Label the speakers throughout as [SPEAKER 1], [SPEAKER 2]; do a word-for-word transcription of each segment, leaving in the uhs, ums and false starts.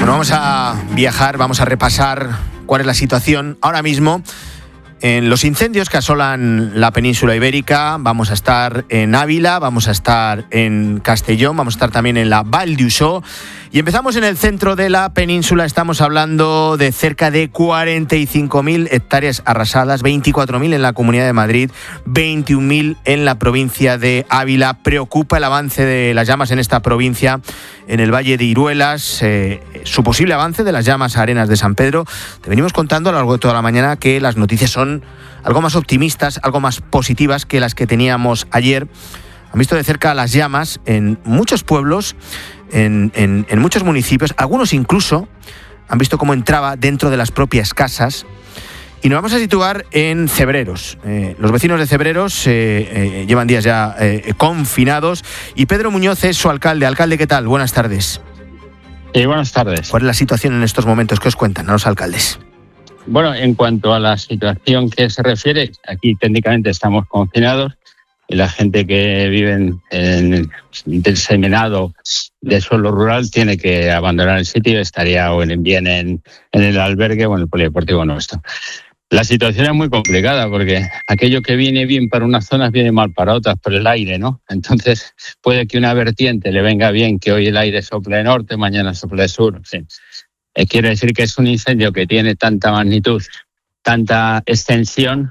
[SPEAKER 1] Bueno, vamos a viajar, vamos a repasar cuál es la situación ahora mismo en los incendios que asolan la península ibérica. Vamos a estar en Ávila, vamos a estar en Castellón, vamos a estar también en la Val d'Uixó. Y empezamos en el centro de la península. Estamos hablando de cerca de cuarenta y cinco mil hectáreas arrasadas, veinticuatro mil en la Comunidad de Madrid, veintiún mil en la provincia de Ávila. Preocupa el avance de las llamas en esta provincia, en el Valle de Iruelas, eh, su posible avance de las llamas a Arenas de San Pedro. Te venimos contando a lo largo de toda la mañana que las noticias son algo más optimistas, algo más positivas que las que teníamos ayer. Han visto de cerca las llamas en muchos pueblos, en, en, en muchos municipios. Algunos incluso han visto cómo entraba dentro de las propias casas. Y nos vamos a situar en Cebreros. Eh, los vecinos de Cebreros eh, eh, llevan días ya eh, confinados. Y Pedro Muñoz es su alcalde. Alcalde, ¿qué tal? Buenas tardes.
[SPEAKER 2] Sí, buenas tardes.
[SPEAKER 1] ¿Cuál es la situación en estos momentos? ¿Qué os cuentan a los alcaldes?
[SPEAKER 2] Bueno, en cuanto a la situación que se refiere, aquí técnicamente estamos confinados y la gente que vive en, en diseminado de suelo rural tiene que abandonar el sitio. Estaría o en, bien en, en el albergue o en el polideportivo nuestro. La situación es muy complicada porque aquello que viene bien para unas zonas viene mal para otras por el aire, ¿no? Entonces puede que una vertiente le venga bien, que hoy el aire sople de norte, mañana sople de sur, en fin. Eh, quiere decir que es un incendio que tiene tanta magnitud, tanta extensión,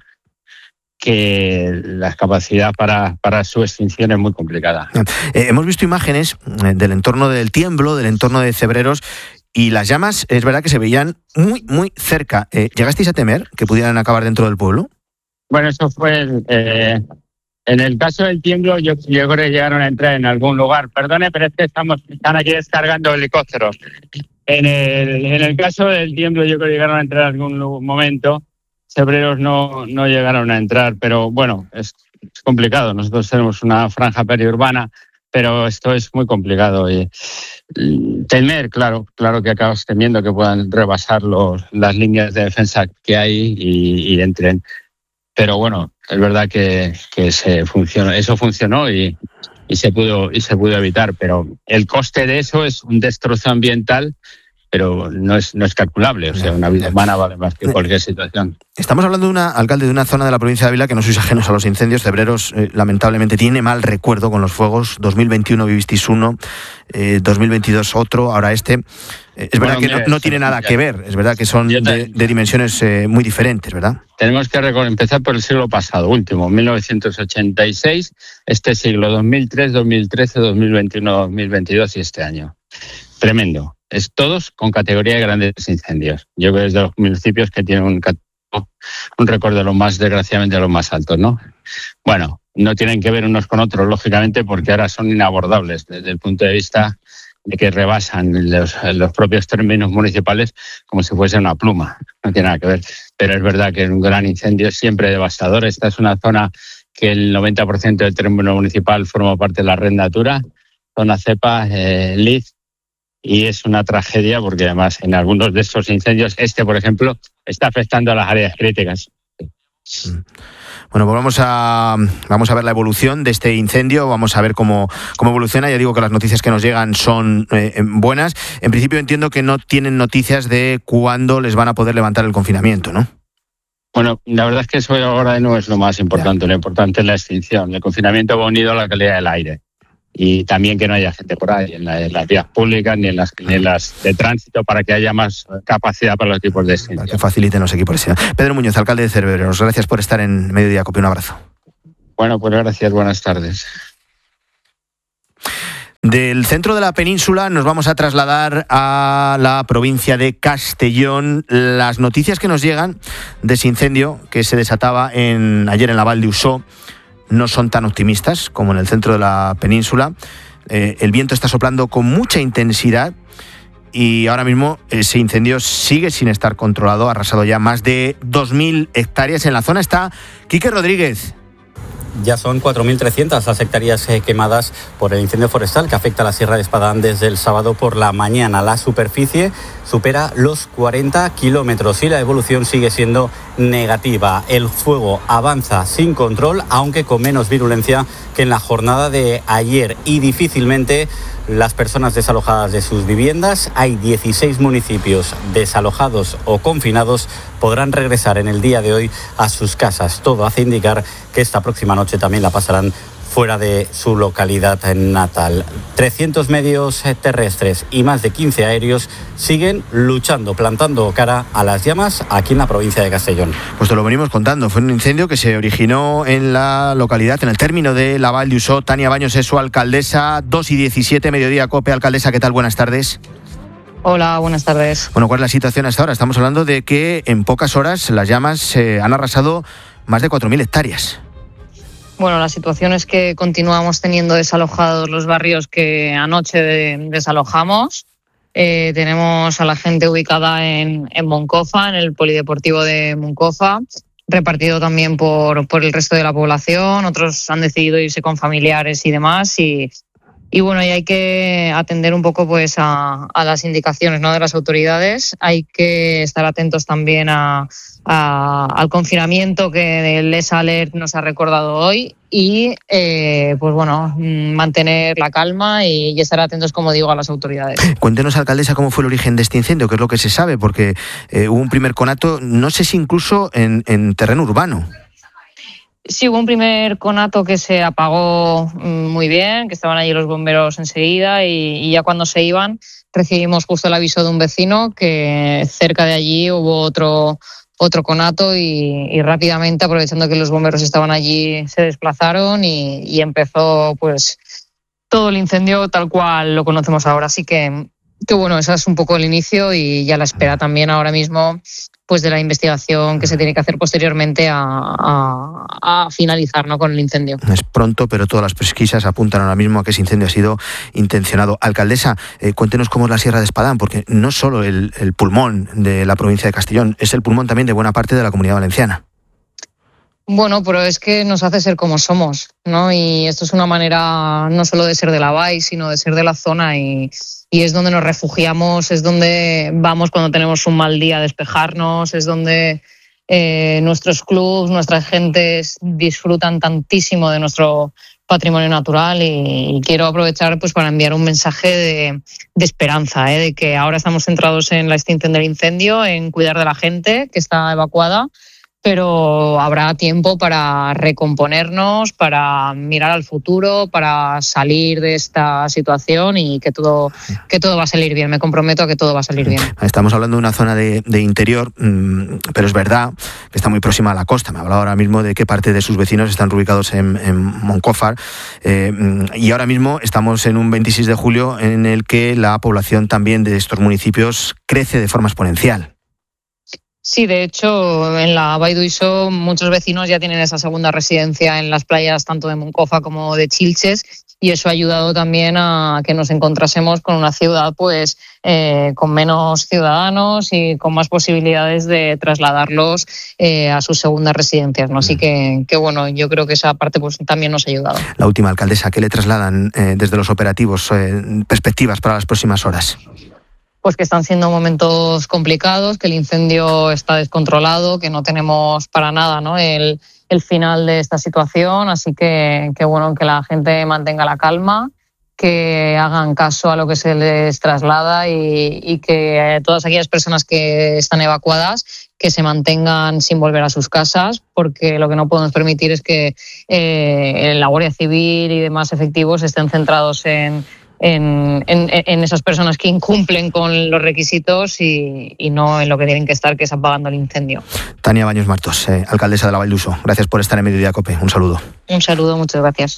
[SPEAKER 2] que la capacidad para, para su extinción es muy complicada.
[SPEAKER 1] Eh, hemos visto imágenes del entorno del Tiemblo, del entorno de Cebreros, y las llamas es verdad que se veían muy, muy cerca. Eh, ¿Llegasteis a temer que pudieran acabar dentro del pueblo?
[SPEAKER 2] Bueno, eso fue... Eh, en el caso del Tiemblo, yo, yo creo que llegaron a entrar en algún lugar. Perdone, pero es que estamos, están aquí descargando helicópteros. En el, en el caso del Tiemblo, yo creo que llegaron a entrar en algún momento. Cebreros no, no llegaron a entrar, pero bueno, es, es complicado. Nosotros tenemos una franja periurbana, pero esto es muy complicado. Y, y temer, claro, claro que acabas temiendo que puedan rebasar los, las líneas de defensa que hay y, y entren. Pero bueno, es verdad que, que se funcionó, eso funcionó y, y se pudo y se pudo evitar. Pero el coste de eso es un destrozo ambiental, pero no es, no es calculable. O sea, una vida humana vale más que cualquier situación.
[SPEAKER 1] Estamos hablando de una alcalde de una zona de la provincia de Ávila que no sois ajenos a los incendios. Cebreros, eh, lamentablemente, tiene mal recuerdo con los fuegos. dos mil veintiuno vivisteis uno, eh, dos mil veintidós otro, ahora este. Eh, es verdad bueno, que mira, no, no tiene nada que ver, es verdad que son de, de dimensiones eh, muy diferentes, ¿verdad?
[SPEAKER 2] Tenemos que empezar por el siglo pasado, último, mil novecientos ochenta y seis, este siglo, dos mil tres, dos mil trece, dos mil veintiuno, dos mil veintidós y este año. Tremendo. Es todos con categoría de grandes incendios. Yo creo que es de los municipios que tienen un, un récord de los más, desgraciadamente, de los más altos, ¿no? Bueno, no tienen que ver unos con otros, lógicamente, porque ahora son inabordables desde el punto de vista de que rebasan los, los propios términos municipales como si fuese una pluma. No tiene nada que ver. Pero es verdad que un gran incendio es siempre devastador. Esta es una zona que el noventa por ciento del término municipal forma parte de la red Natura, zona cepa, eh, L I Z, y es una tragedia porque además en algunos de estos incendios, este por ejemplo, está afectando a las áreas críticas.
[SPEAKER 1] Bueno, pues vamos a, vamos a ver la evolución de este incendio, vamos a ver cómo, cómo evoluciona. Ya digo que las noticias que nos llegan son eh, buenas. En principio entiendo que no tienen noticias de cuándo les van a poder levantar el confinamiento, ¿no?
[SPEAKER 2] Bueno, la verdad es que eso ahora no es lo más importante. Ya. Lo importante es la extinción. El confinamiento va unido a la calidad del aire. Y también que no haya gente por ahí en, la, en las vías públicas ni en las, ni en las de tránsito para que haya más capacidad para los equipos de extinción.
[SPEAKER 1] Para que faciliten los equipos de extinción. Pedro Muñoz, alcalde de Cebreros, gracias por estar en Mediodía Cope. Un abrazo.
[SPEAKER 2] Bueno, pues gracias. Buenas tardes.
[SPEAKER 1] Del centro de la península nos vamos a trasladar a la provincia de Castellón. Las noticias que nos llegan de ese incendio que se desataba en, ayer en la Val d'Uixó no son tan optimistas como en el centro de la península. Eh, el viento está soplando con mucha intensidad y ahora mismo ese incendio sigue sin estar controlado. Ha arrasado ya más de dos mil hectáreas. En la zona está Quique Rodríguez.
[SPEAKER 3] Ya son cuatro mil trescientas las hectáreas quemadas por el incendio forestal que afecta a la Sierra de Espadán desde el sábado por la mañana. La superficie supera los cuarenta kilómetros y la evolución sigue siendo negativa. El fuego avanza sin control, aunque con menos virulencia que en la jornada de ayer, y difícilmente las personas desalojadas de sus viviendas. Hay dieciséis municipios desalojados o confinados. Podrán regresar en el día de hoy a sus casas. Todo hace indicar que esta próxima noche también la pasarán fuera de su localidad natal. trescientos medios terrestres y más de quince aéreos siguen luchando, plantando cara a las llamas aquí en la provincia de Castellón.
[SPEAKER 1] Pues te lo venimos contando. Fue un incendio que se originó en la localidad, en el término de la Vall d'Uixó. Tania Baños es su alcaldesa. dos y diecisiete, mediodía, COPE. Alcaldesa, ¿qué tal? Buenas tardes.
[SPEAKER 4] Hola, buenas tardes.
[SPEAKER 1] Bueno, ¿cuál es la situación hasta ahora? Estamos hablando de que en pocas horas las llamas eh, han arrasado más de cuatro mil hectáreas.
[SPEAKER 4] Bueno, la situación es que continuamos teniendo desalojados los barrios que anoche de, desalojamos. Eh, tenemos a la gente ubicada en, en Moncofa, en el polideportivo de Moncofa, repartido también por, por el resto de la población. Otros han decidido irse con familiares y demás. Y, y bueno, y hay que atender un poco pues a, a las indicaciones, ¿no?, de las autoridades. Hay que estar atentos también a... A, al confinamiento que el ESA Alert nos ha recordado hoy y eh, pues bueno, mantener la calma y, y estar atentos, como digo, a las autoridades.
[SPEAKER 1] Cuéntenos, alcaldesa, cómo fue el origen de este incendio, qué es lo que se sabe, porque eh, hubo un primer conato, no sé si incluso en, en terreno urbano.
[SPEAKER 4] Sí, hubo un primer conato que se apagó muy bien, que estaban allí los bomberos enseguida y, y ya cuando se iban recibimos justo el aviso de un vecino que cerca de allí hubo otro otro conato y, y rápidamente, aprovechando que los bomberos estaban allí, se desplazaron y, y empezó pues todo el incendio tal cual lo conocemos ahora. Así que, que bueno, ese es un poco el inicio y ya la espera también ahora mismo pues de la investigación que se tiene que hacer posteriormente a, a, a finalizar, ¿no?, con el incendio.
[SPEAKER 1] Es pronto, pero todas las pesquisas apuntan ahora mismo a que ese incendio ha sido intencionado. Alcaldesa, eh, cuéntenos cómo es la Sierra de Espadán, porque no solo el, el pulmón de la provincia de Castellón, es el pulmón también de buena parte de la Comunidad Valenciana.
[SPEAKER 4] Bueno, pero es que nos hace ser como somos, ¿no? Y esto es una manera no solo de ser de la Vall, sino de ser de la zona y, y es donde nos refugiamos, es donde vamos cuando tenemos un mal día a despejarnos, es donde eh, nuestros clubs, nuestras gentes disfrutan tantísimo de nuestro patrimonio natural y, y quiero aprovechar pues para enviar un mensaje de, de esperanza, ¿eh? De que ahora estamos centrados en la extinción del incendio, en cuidar de la gente que está evacuada, pero habrá tiempo para recomponernos, para mirar al futuro, para salir de esta situación y que todo, que todo va a salir bien. Me comprometo a que todo va a salir bien.
[SPEAKER 1] Estamos hablando de una zona de, de interior, pero es verdad que está muy próxima a la costa. Me hablaba ahora mismo de qué parte de sus vecinos están ubicados en, en Moncofa. Eh, y ahora mismo estamos en un veintiséis de julio en el que la población también de estos municipios crece de forma exponencial.
[SPEAKER 4] Sí, de hecho, en la Vall d'Uixó muchos vecinos ya tienen esa segunda residencia en las playas tanto de Moncofa como de Chilches y eso ha ayudado también a que nos encontrásemos con una ciudad pues eh, con menos ciudadanos y con más posibilidades de trasladarlos eh, a sus segundas residencias, ¿no? Así que, que bueno, yo creo que esa parte pues también nos ha ayudado.
[SPEAKER 1] La última, alcaldesa, ¿qué le trasladan eh, desde los operativos, eh, perspectivas para las próximas horas?
[SPEAKER 4] Pues que están siendo momentos complicados, que el incendio está descontrolado, que no tenemos para nada, ¿no?, el, el final de esta situación, así que, que bueno, que la gente mantenga la calma, que hagan caso a lo que se les traslada y, y que todas aquellas personas que están evacuadas que se mantengan sin volver a sus casas, porque lo que no podemos permitir es que eh, la Guardia Civil y demás efectivos estén centrados en En, en, en esas personas que incumplen con los requisitos y, y no en lo que tienen que estar, que es apagando el incendio.
[SPEAKER 1] Tania Baños Martos, eh, alcaldesa de la Vall d'Uixó. Gracias por estar en Mediodía COPE. Un saludo.
[SPEAKER 4] Un saludo, muchas gracias.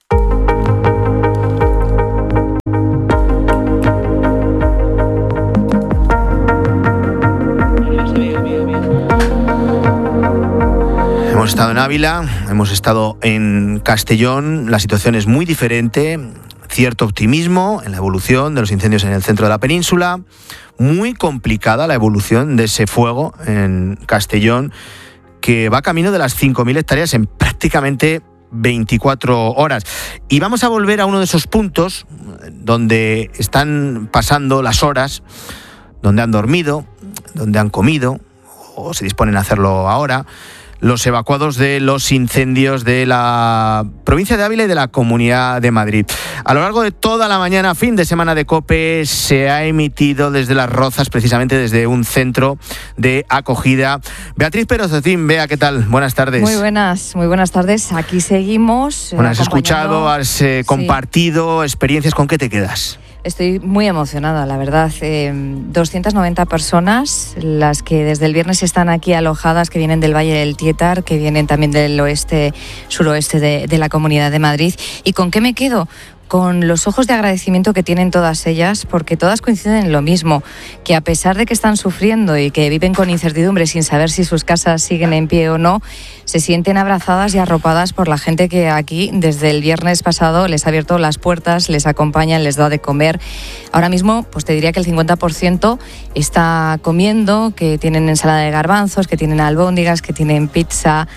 [SPEAKER 1] Hemos estado en Ávila, hemos estado en Castellón. La situación es muy diferente. Cierto optimismo en la evolución de los incendios en el centro de la península, muy complicada la evolución de ese fuego en Castellón, que va camino de las cinco mil hectáreas en prácticamente veinticuatro horas. Y vamos a volver a uno de esos puntos donde están pasando las horas, donde han dormido, donde han comido, o se disponen a hacerlo ahora. los evacuados de los incendios de la provincia de Ávila y de la Comunidad de Madrid. A lo largo de toda la mañana, fin de semana de COPE, se ha emitido desde Las Rozas, precisamente desde un centro de acogida. Beatriz Pérez Otín, Bea, ¿qué tal? Buenas tardes.
[SPEAKER 5] Muy buenas, muy buenas tardes. Aquí seguimos.
[SPEAKER 1] Bueno, has escuchado, has eh, compartido sí. experiencias. ¿Con qué te quedas?
[SPEAKER 5] Estoy muy emocionada, la verdad. Eh, doscientas noventa personas, las que desde el viernes están aquí alojadas, que vienen del Valle del Tietar, que vienen también del oeste, suroeste de, de la Comunidad de Madrid. ¿Y con qué me quedo? Con los ojos de agradecimiento que tienen todas ellas, porque todas coinciden en lo mismo, que a pesar de que están sufriendo y que viven con incertidumbre sin saber si sus casas siguen en pie o no, se sienten abrazadas y arropadas por la gente que aquí desde el viernes pasado les ha abierto las puertas, les acompaña, les da de comer. Ahora mismo, pues te diría que el cincuenta por ciento está comiendo, que tienen ensalada de garbanzos, que tienen albóndigas, que tienen pizza.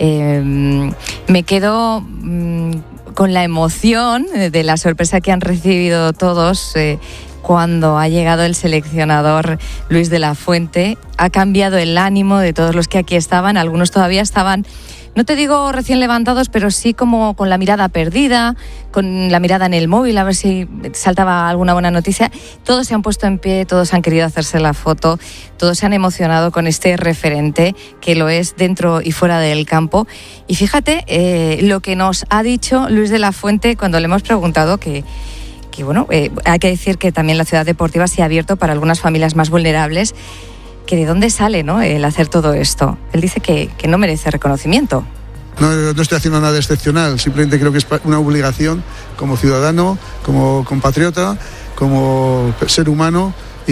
[SPEAKER 5] Eh, me quedo mmm, con la emoción de la sorpresa que han recibido todos eh, cuando ha llegado el seleccionador Luis de la Fuente. Ha cambiado el ánimo de todos los que aquí estaban. Algunos todavía estaban, no te digo recién levantados, pero sí como con la mirada perdida, con la mirada en el móvil, a ver si saltaba alguna buena noticia. Todos se han puesto en pie, todos han querido hacerse la foto, todos se han emocionado con este referente, que lo es dentro y fuera del campo. Y fíjate eh, lo que nos ha dicho Luis de la Fuente cuando le hemos preguntado que, que bueno, eh, hay que decir que también la ciudad deportiva se ha abierto para algunas familias más vulnerables, que de dónde sale, ¿no?, el hacer todo esto. Él dice que, que no merece reconocimiento.
[SPEAKER 6] No, no estoy haciendo nada excepcional, simplemente creo que es una obligación como ciudadano, como compatriota, como ser humano y,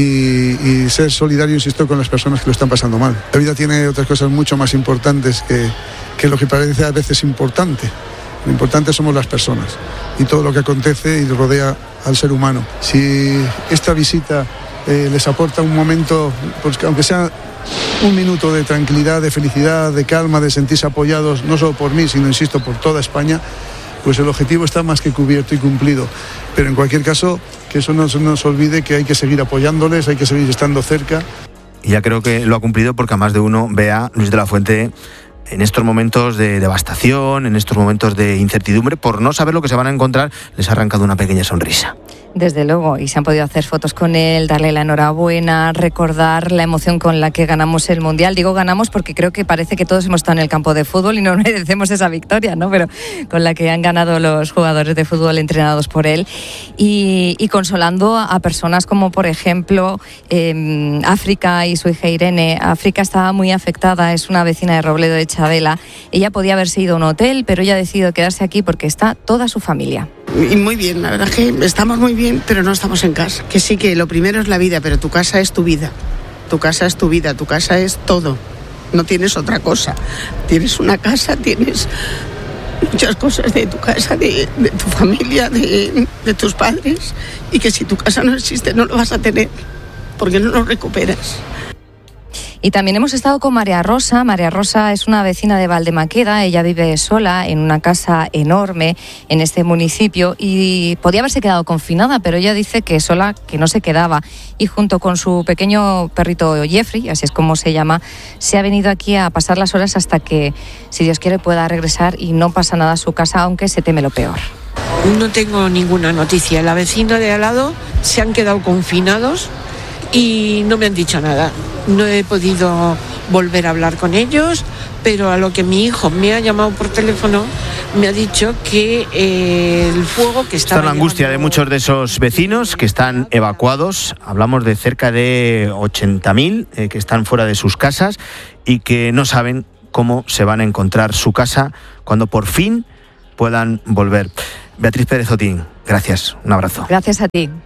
[SPEAKER 6] y ser solidario, insisto, con las personas que lo están pasando mal. La vida tiene otras cosas mucho más importantes que, que lo que parece a veces importante. Lo importante somos las personas y todo lo que acontece y rodea al ser humano. Si esta visita eh, les aporta un momento, pues, aunque sea un minuto de tranquilidad, de felicidad, de calma, de sentirse apoyados, no solo por mí, sino, insisto, por toda España, pues el objetivo está más que cubierto y cumplido. Pero en cualquier caso, que eso no se nos olvide, que hay que seguir apoyándoles, hay que seguir estando cerca.
[SPEAKER 1] Y ya creo que lo ha cumplido, porque a más de uno vea Luis de la Fuente en estos momentos de devastación, en estos momentos de incertidumbre, por no saber lo que se van a encontrar, les ha arrancado una pequeña sonrisa.
[SPEAKER 5] Desde luego, y se han podido hacer fotos con él, darle la enhorabuena, recordar la emoción con la que ganamos el Mundial. Digo ganamos porque creo que parece que todos hemos estado en el campo de fútbol y no merecemos esa victoria, ¿no? Pero con la que han ganado los jugadores de fútbol entrenados por él. Y, y consolando a personas como, por ejemplo, eh, África y su hija Irene. África estaba muy afectada, es una vecina de Robledo de Chavela. Ella podía haberse ido a un hotel, pero ella ha decidido quedarse aquí porque está toda su familia.
[SPEAKER 7] Y muy bien, la verdad es que estamos muy bien, pero no estamos en casa. Que sí, que lo primero es la vida, pero tu casa es tu vida. Tu casa es tu vida, tu casa es todo. No tienes otra cosa. Tienes una casa, tienes muchas cosas de tu casa, de, de tu familia, de, de tus padres. Y que si tu casa no existe, no lo vas a tener, porque no lo recuperas.
[SPEAKER 5] Y también hemos estado con María Rosa. María Rosa es una vecina de Valdemaqueda. Ella vive sola en una casa enorme en este municipio y podía haberse quedado confinada, pero ella dice que sola, que no se quedaba. Y junto con su pequeño perrito Jeffrey, así es como se llama, se ha venido aquí a pasar las horas hasta que, si Dios quiere, pueda regresar y no pasa nada a su casa, aunque se teme lo peor.
[SPEAKER 8] No tengo ninguna noticia. La vecina de al lado se han quedado confinados y no me han dicho nada. No he podido volver a hablar con ellos, pero a lo que mi hijo me ha llamado por teléfono, me ha dicho que eh, el fuego que estaba...
[SPEAKER 1] Está la angustia de muchos de esos vecinos que están evacuados. Hablamos de cerca de ochenta mil eh, que están fuera de sus casas y que no saben cómo se van a encontrar su casa cuando por fin puedan volver. Beatriz Pérez Otín, gracias. Un abrazo.
[SPEAKER 5] Gracias a ti.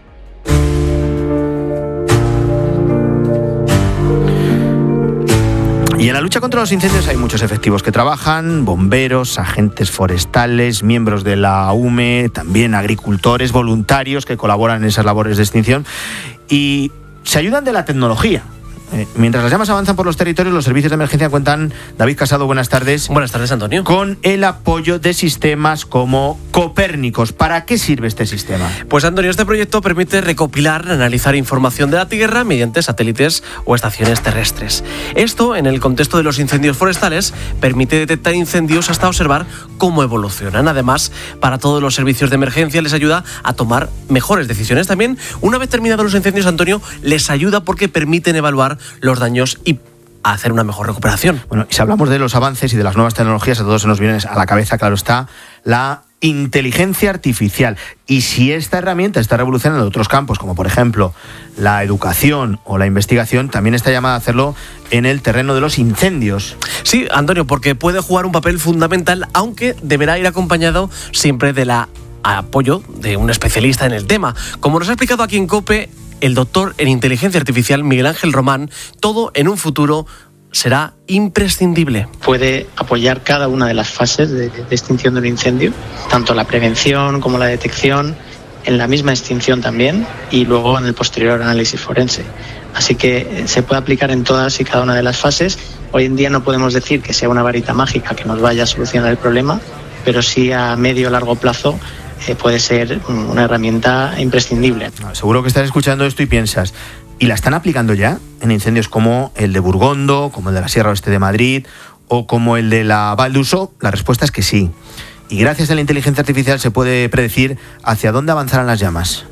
[SPEAKER 1] Y en la lucha contra los incendios hay muchos efectivos que trabajan: bomberos, agentes forestales, miembros de la U M E, también agricultores, voluntarios que colaboran en esas labores de extinción y se ayudan de la tecnología. Eh, mientras las llamas avanzan por los territorios, los servicios de emergencia cuentan, David Casado, buenas tardes.
[SPEAKER 9] Buenas tardes, Antonio.
[SPEAKER 1] Con el apoyo de sistemas como Copérnicos. ¿Para qué sirve este sistema?
[SPEAKER 9] Pues, Antonio, este proyecto permite recopilar, analizar información de la Tierra mediante satélites o estaciones terrestres. Esto, en el contexto de los incendios forestales, permite detectar incendios hasta observar cómo evolucionan. Además, para todos los servicios de emergencia les ayuda a tomar mejores decisiones. También, una vez terminados los incendios, Antonio, les ayuda porque permiten evaluar los daños y a hacer una mejor recuperación.
[SPEAKER 1] Bueno, y si hablamos de los avances y de las nuevas tecnologías, a todos se nos viene a la cabeza, claro está, la inteligencia artificial. Y si esta herramienta está revolucionando otros campos, como por ejemplo la educación o la investigación, también está llamada a hacerlo en el terreno de los incendios.
[SPEAKER 9] Sí, Antonio, porque puede jugar un papel fundamental, aunque deberá ir acompañado siempre del apoyo de un especialista en el tema. Como nos ha explicado aquí en COPE el doctor en inteligencia artificial Miguel Ángel Román, todo en un futuro será imprescindible.
[SPEAKER 10] Puede apoyar cada una de las fases de, de extinción de un incendio, tanto la prevención como la detección, en la misma extinción también, y luego en el posterior análisis forense. Así que se puede aplicar en todas y cada una de las fases. Hoy en día no podemos decir que sea una varita mágica que nos vaya a solucionar el problema, pero sí a medio o largo plazo eh, puede ser una herramienta imprescindible.
[SPEAKER 1] Seguro que estás escuchando esto y piensas, ¿y la están aplicando ya en incendios como el de Burgondo, como el de la Sierra Oeste de Madrid o como el de la Val d'Uso? La respuesta es que sí. Y gracias a la inteligencia artificial se puede predecir hacia dónde avanzarán las llamas.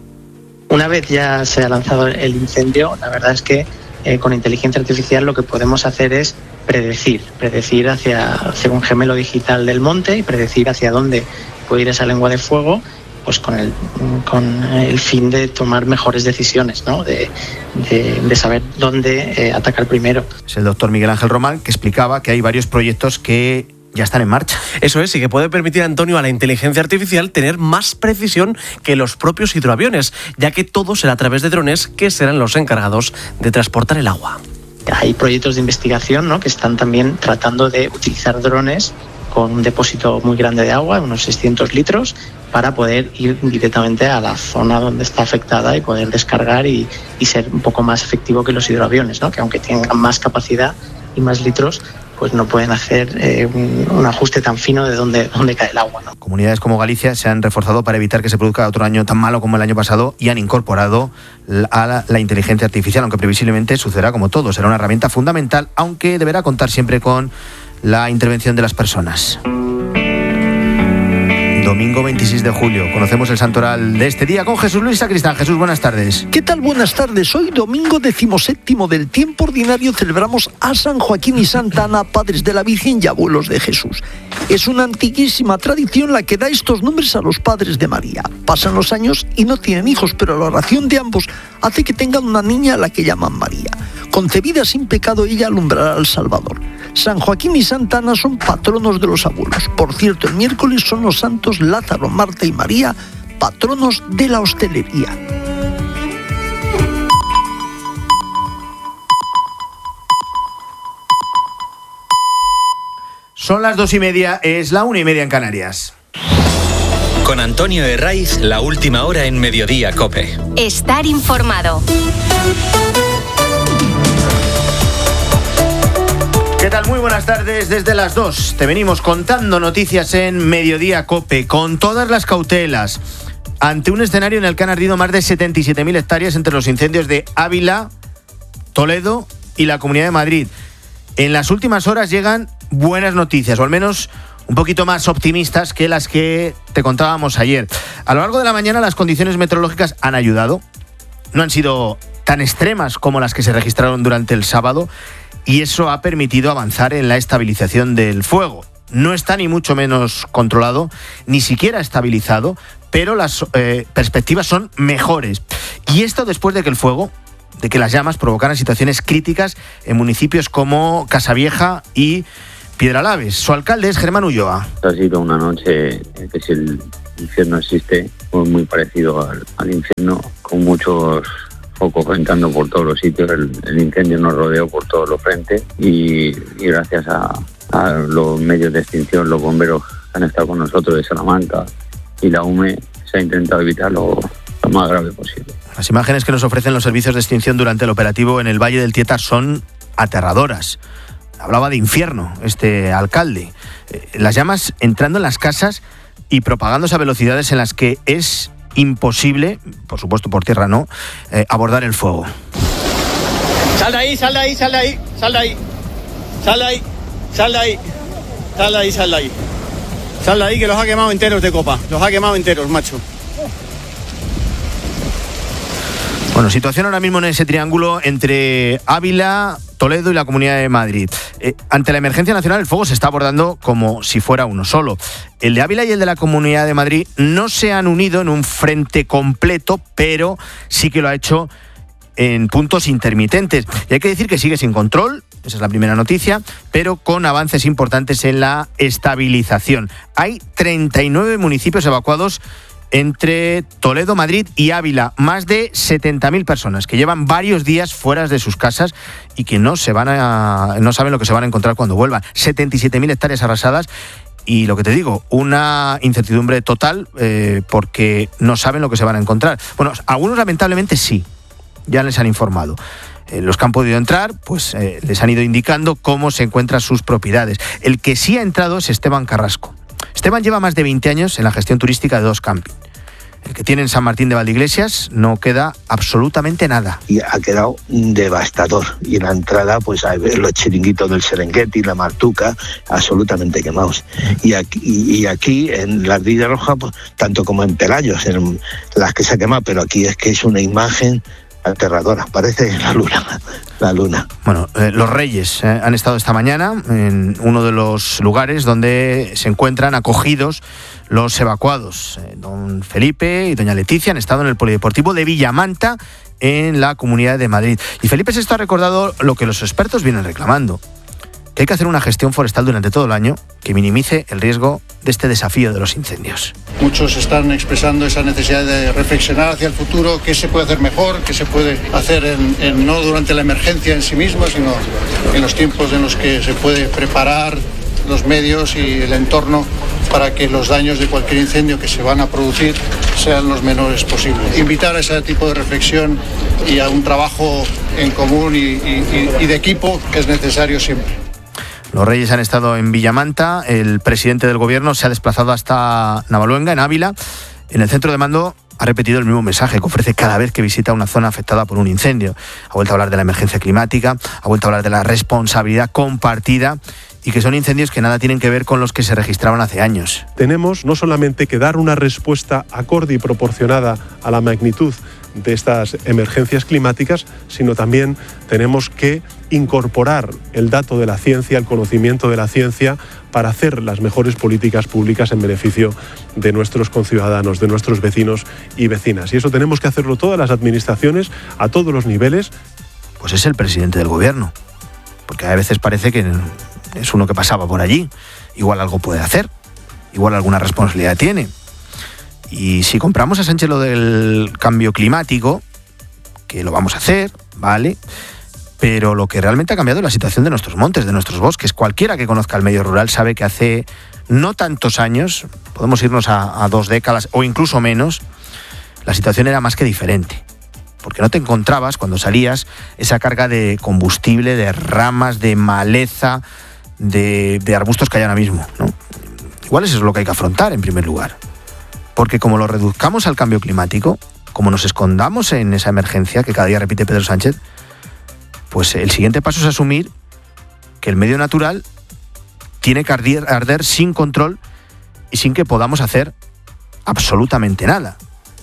[SPEAKER 10] Una vez ya se ha lanzado el incendio, la verdad es que eh, con inteligencia artificial lo que podemos hacer es predecir, predecir hacia, hacia un gemelo digital del monte y predecir hacia dónde puede ir esa lengua de fuego, pues con el, con el fin de tomar mejores decisiones, ¿no? de, de, de saber dónde eh, atacar primero.
[SPEAKER 1] Es el doctor Miguel Ángel Román, que explicaba que hay varios proyectos que ya están en marcha.
[SPEAKER 9] Eso es, y que puede permitir, Antonio, a la inteligencia artificial tener más precisión que los propios hidroaviones, ya que todo será a través de drones que serán los encargados de transportar el agua.
[SPEAKER 10] Hay proyectos de investigación, ¿no?, que están también tratando de utilizar drones con un depósito muy grande de agua, unos seiscientos litros, para poder ir directamente a la zona donde está afectada y poder descargar y, y ser un poco más efectivo que los hidroaviones, ¿no?, que aunque tengan más capacidad y más litros, pues no pueden hacer eh, un, un ajuste tan fino de dónde, dónde cae el agua, ¿no?
[SPEAKER 1] Comunidades como Galicia se han reforzado para evitar que se produzca otro año tan malo como el año pasado y han incorporado a la, la inteligencia artificial, aunque previsiblemente sucederá como todo. Será una herramienta fundamental, aunque deberá contar siempre con la intervención de las personas. Domingo veintiséis de julio, conocemos el santoral de este día con Jesús Luis Sacristán. Jesús, buenas tardes.
[SPEAKER 11] ¿Qué tal? Buenas tardes. Hoy, domingo decimoséptimo del tiempo ordinario, celebramos a San Joaquín y Santa Ana, padres de la Virgen y abuelos de Jesús. Es una antiquísima tradición la que da estos nombres a los padres de María. Pasan los años y no tienen hijos, pero la oración de ambos hace que tengan una niña a la que llaman María. Concebida sin pecado, ella alumbrará al Salvador. San Joaquín y Santa Ana son patronos de los abuelos. Por cierto, el miércoles son los santos Lázaro, Marta y María, patronos de la hostelería.
[SPEAKER 1] Son las dos y media, es la una y media en Canarias.
[SPEAKER 12] Con Antonio Herraiz, la última hora en Mediodía COPE.
[SPEAKER 13] Estar informado.
[SPEAKER 1] ¿Qué tal? Muy buenas tardes. Desde las dos te venimos contando noticias en Mediodía COPE con todas las cautelas ante un escenario en el que han ardido más de setenta y siete mil hectáreas entre los incendios de Ávila, Toledo y la Comunidad de Madrid. En las últimas horas llegan buenas noticias, o al menos un poquito más optimistas que las que te contábamos ayer. A lo largo de la mañana las condiciones meteorológicas han ayudado. No han sido tan extremas como las que se registraron durante el sábado, y eso ha permitido avanzar en la estabilización del fuego. No está ni mucho menos controlado, ni siquiera estabilizado, pero las eh, perspectivas son mejores. Y esto después de que el fuego, de que las llamas provocaran situaciones críticas en municipios como Casavieja y Piedralaves. Su alcalde es Germán Ulloa.
[SPEAKER 14] Ha sido una noche que, si el infierno existe, fue muy parecido al, al infierno, con muchos focos reventando por todos los sitios. El, el incendio nos rodeó por todos los frentes y, y gracias a, a los medios de extinción, los bomberos que han estado con nosotros de Salamanca y la U M E, se ha intentado evitar lo, lo más grave posible.
[SPEAKER 1] Las imágenes que nos ofrecen los servicios de extinción durante el operativo en el Valle del Tietar son aterradoras. Hablaba de infierno este alcalde. Las llamas entrando en las casas y propagándose a velocidades en las que es imposible, por supuesto por tierra no, eh, abordar el fuego.
[SPEAKER 15] Sal de ahí, sal de ahí, sal de ahí, sal de ahí, sal de ahí, sal de ahí, sal de ahí, sal de ahí. Sal de ahí que los ha quemado enteros de copa, los ha quemado enteros, macho.
[SPEAKER 1] Bueno, situación ahora mismo en ese triángulo entre Ávila, Toledo y la Comunidad de Madrid. Eh, ante la emergencia nacional, el fuego se está abordando como si fuera uno solo. El de Ávila y el de la Comunidad de Madrid no se han unido en un frente completo, pero sí que lo ha hecho en puntos intermitentes. Y hay que decir que sigue sin control, esa es la primera noticia, pero con avances importantes en la estabilización. Hay treinta y nueve municipios evacuados entre Toledo, Madrid y Ávila, más de setenta mil personas que llevan varios días fuera de sus casas y que no se van a, no saben lo que se van a encontrar cuando vuelvan. setenta y siete mil hectáreas arrasadas y, lo que te digo, una incertidumbre total eh, porque no saben lo que se van a encontrar. Bueno, algunos lamentablemente sí, ya les han informado. Eh, los que han podido entrar, pues eh, les han ido indicando cómo se encuentran sus propiedades. El que sí ha entrado es Esteban Carrasco. Esteban lleva más de veinte años en la gestión turística de dos camping. El que tiene en San Martín de Valdeiglesias no queda absolutamente nada.
[SPEAKER 16] Y ha quedado devastador. Y en la entrada, pues hay los chiringuitos del Serengeti, la Martuca, absolutamente quemados. Y aquí, y aquí en la Ardilla Roja, pues, tanto como en Pelayos, en las que se ha quemado, pero aquí es que es una imagen aterradora, parece la luna, la luna.
[SPEAKER 1] Bueno, eh, los Reyes eh, han estado esta mañana en uno de los lugares donde se encuentran acogidos los evacuados. Eh, don Felipe y doña Leticia han estado en el Polideportivo de Villamanta, en la Comunidad de Madrid. Y Felipe Sexto ha recordado lo que los expertos vienen reclamando, que hay que hacer una gestión forestal durante todo el año que minimice el riesgo de este desafío de los incendios.
[SPEAKER 6] Muchos están expresando esa necesidad de reflexionar hacia el futuro, qué se puede hacer mejor, qué se puede hacer en, en, no durante la emergencia en sí misma, sino en los tiempos en los que se puede preparar los medios y el entorno para que los daños de cualquier incendio que se van a producir sean los menores posibles. Invitar a ese tipo de reflexión y a un trabajo en común y, y, y de equipo que es necesario siempre.
[SPEAKER 1] Los Reyes han estado en Villamanta, el presidente del gobierno se ha desplazado hasta Navaluenga, en Ávila. En el centro de mando ha repetido el mismo mensaje que ofrece cada vez que visita una zona afectada por un incendio. Ha vuelto a hablar de la emergencia climática, ha vuelto a hablar de la responsabilidad compartida y que son incendios que nada tienen que ver con los que se registraban hace años.
[SPEAKER 17] Tenemos no solamente que dar una respuesta acorde y proporcionada a la magnitud de estas emergencias climáticas, sino también tenemos que incorporar el dato de la ciencia, el conocimiento de la ciencia, para hacer las mejores políticas públicas en beneficio de nuestros conciudadanos, de nuestros vecinos y vecinas. Y eso tenemos que hacerlo todas las administraciones, a todos los niveles.
[SPEAKER 1] Pues es el presidente del gobierno, porque a veces parece que es uno que pasaba por allí. Igual algo puede hacer, igual alguna responsabilidad tiene. Y si compramos a Sánchez lo del cambio climático, que lo vamos a hacer, ¿vale? Pero lo que realmente ha cambiado es la situación de nuestros montes, de nuestros bosques. Cualquiera que conozca el medio rural sabe que hace no tantos años, podemos irnos a, a dos décadas o incluso menos, la situación era más que diferente. Porque no te encontrabas, cuando salías, esa carga de combustible, de ramas, de maleza, de, de arbustos que hay ahora mismo, ¿no? Igual eso es lo que hay que afrontar en primer lugar. Porque como lo reduzcamos al cambio climático, como nos escondamos en esa emergencia que cada día repite Pedro Sánchez, pues el siguiente paso es asumir que el medio natural tiene que arder, arder sin control y sin que podamos hacer absolutamente nada.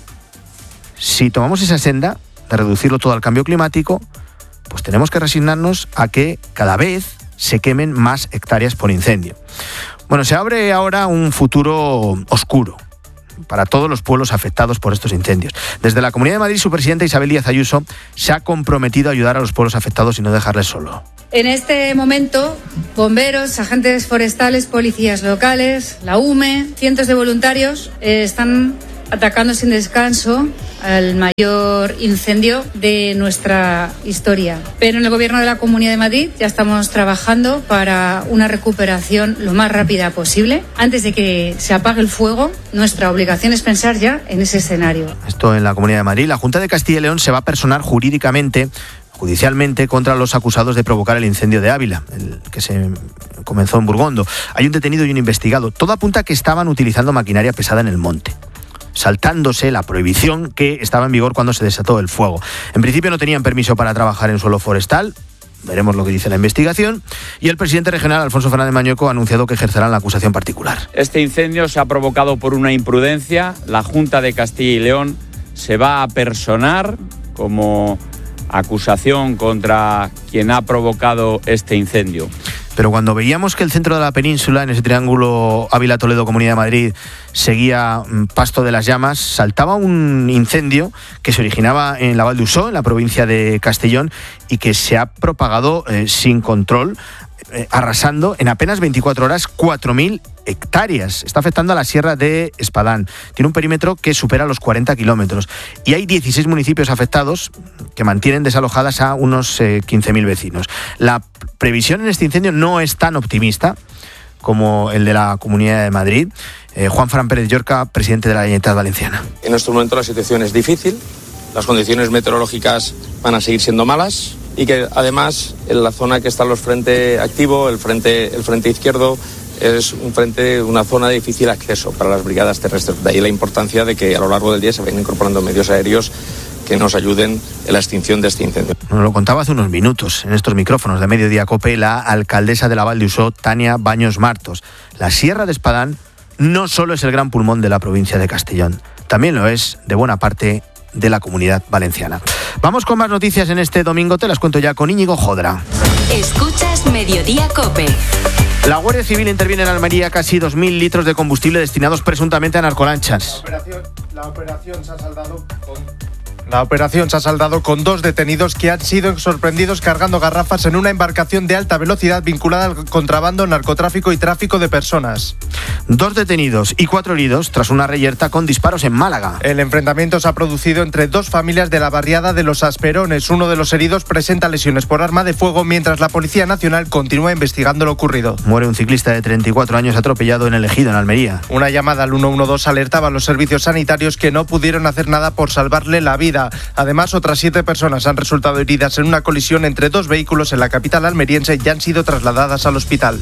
[SPEAKER 1] Si tomamos esa senda de reducirlo todo al cambio climático, pues tenemos que resignarnos a que cada vez se quemen más hectáreas por incendio. Bueno, se abre ahora un futuro oscuro para todos los pueblos afectados por estos incendios. Desde la Comunidad de Madrid, su presidenta Isabel Díaz Ayuso se ha comprometido a ayudar a los pueblos afectados y no dejarles solo.
[SPEAKER 18] En este momento, bomberos, agentes forestales, policías locales, la U M E, cientos de voluntarios eh, están atacando sin descanso al mayor incendio de nuestra historia. Pero en el Gobierno de la Comunidad de Madrid ya estamos trabajando para una recuperación lo más rápida posible. Antes de que se apague el fuego, nuestra obligación es pensar ya en ese escenario.
[SPEAKER 1] Esto en la Comunidad de Madrid. La Junta de Castilla y León se va a personar jurídicamente, judicialmente, contra los acusados de provocar el incendio de Ávila, el que se comenzó en Burgondo. Hay un detenido y un investigado. Todo apunta a que estaban utilizando maquinaria pesada en el monte, saltándose la prohibición que estaba en vigor cuando se desató el fuego. En principio no tenían permiso para trabajar en suelo forestal. Veremos lo que dice la investigación. Y el presidente regional, Alfonso Fernández Mañueco, ha anunciado que ejercerán la acusación particular.
[SPEAKER 19] Este incendio se ha provocado por una imprudencia. La Junta de Castilla y León se va a personar como acusación contra quien ha provocado este incendio.
[SPEAKER 1] Pero cuando veíamos que el centro de la península, en ese triángulo Ávila-Toledo-Comunidad de Madrid, seguía pasto de las llamas, saltaba un incendio que se originaba en la Val d'Usó, en la provincia de Castellón, y que se ha propagado eh, sin control, eh, arrasando en apenas veinticuatro horas cuatro mil hectáreas. Está afectando a la Sierra de Espadán. Tiene un perímetro que supera los cuarenta kilómetros. Y hay dieciséis municipios afectados que mantienen desalojadas a unos eh, quince mil vecinos. La previsión en este incendio no es tan optimista como el de la Comunidad de Madrid. Eh, Juan Fran Pérez Llorca, presidente de la Generalitat Valenciana.
[SPEAKER 20] En este momento la situación es difícil, las condiciones meteorológicas van a seguir siendo malas y que además en la zona que está los frente activo, el frente, el frente izquierdo, es un frente, una zona de difícil acceso para las brigadas terrestres. De ahí la importancia de que a lo largo del día se vayan incorporando medios aéreos que nos ayuden en la extinción de este incendio.
[SPEAKER 1] Nos lo contaba hace unos minutos en estos micrófonos de Mediodía COPE la alcaldesa de la Val d'Usó, Tania Baños Martos. La Sierra de Espadán no solo es el gran pulmón de la provincia de Castellón, también lo es de buena parte de la Comunidad Valenciana. Vamos con más noticias en este domingo, te las cuento ya con Íñigo Jodra.
[SPEAKER 13] Escuchas Mediodía COPE.
[SPEAKER 1] La Guardia Civil interviene en Almería casi dos mil litros de combustible destinados presuntamente a narcolanchas.
[SPEAKER 21] La operación, la operación se ha saldado con... La operación se ha saldado con dos detenidos que han sido sorprendidos cargando garrafas en una embarcación de alta velocidad vinculada al contrabando, narcotráfico y tráfico de personas.
[SPEAKER 1] Dos detenidos y cuatro heridos tras una reyerta con disparos en Málaga.
[SPEAKER 21] El enfrentamiento se ha producido entre dos familias de la barriada de Los Asperones. Uno de los heridos presenta lesiones por arma de fuego, mientras la Policía Nacional continúa investigando lo ocurrido.
[SPEAKER 1] Muere un ciclista de treinta y cuatro años atropellado en El Ejido, en Almería.
[SPEAKER 21] Una llamada al uno uno dos alertaba a los servicios sanitarios que no pudieron hacer nada por salvarle la vida. Además, otras siete personas han resultado heridas en una colisión entre dos vehículos en la capital almeriense y han sido trasladadas al hospital.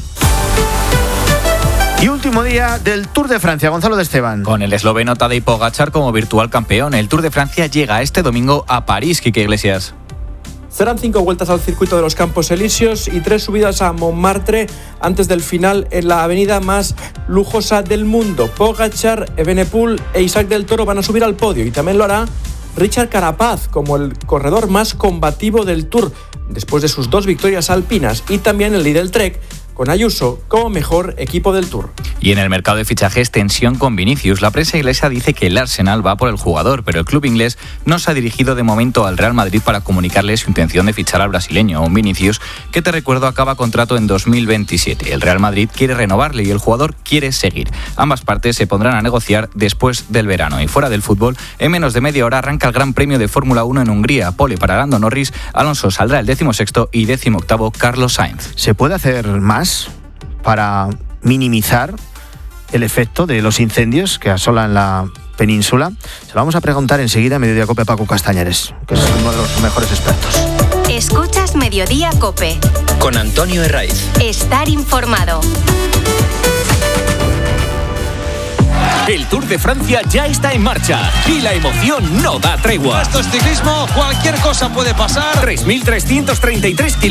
[SPEAKER 1] Y último día del Tour de Francia, Gonzalo de Esteban.
[SPEAKER 22] Con el esloveno Tadej Pogačar como virtual campeón, el Tour de Francia llega este domingo a París, Quique Iglesias.
[SPEAKER 23] Serán cinco vueltas al circuito de los Campos Elíseos y tres subidas a Montmartre antes del final en la avenida más lujosa del mundo. Pogačar, Evenepoel e Isaac del Toro van a subir al podio y también lo hará Richard Carapaz como el corredor más combativo del Tour después de sus dos victorias alpinas, y también el líder del Trek con Ayuso como mejor equipo del Tour.
[SPEAKER 22] Y en el mercado de fichajes, tensión con Vinicius. La prensa inglesa dice que el Arsenal va por el jugador, pero el club inglés no se ha dirigido de momento al Real Madrid para comunicarle su intención de fichar al brasileño, un Vinicius que, te recuerdo, acaba contrato en dos mil veintisiete. El Real Madrid quiere renovarle y el jugador quiere seguir. Ambas partes se pondrán a negociar después del verano. Y fuera del fútbol, en menos de media hora arranca el Gran Premio de Fórmula uno en Hungría. Pole para Lando Norris, Alonso saldrá el decimosexto y decimoctavo Carlos Sainz.
[SPEAKER 1] ¿Se puede hacer más para minimizar el efecto de los incendios que asolan la península? Se lo vamos a preguntar enseguida a Mediodía COPE a Paco Castañares, que es uno de los mejores expertos.
[SPEAKER 13] Escuchas Mediodía COPE.
[SPEAKER 12] Con Antonio Herraiz.
[SPEAKER 13] Estar informado.
[SPEAKER 24] El Tour de Francia ya está en marcha y la emoción no da tregua.
[SPEAKER 25] Esto es ciclismo, cualquier cosa puede pasar.
[SPEAKER 24] tres mil trescientos treinta y tres kilómetros.